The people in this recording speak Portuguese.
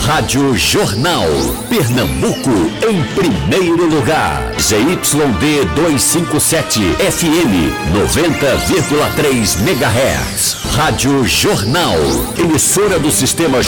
Rádio Jornal. Pernambuco em primeiro lugar. ZYD 257 FM 90,3 MHz. Rádio Jornal. Emissora do Sistema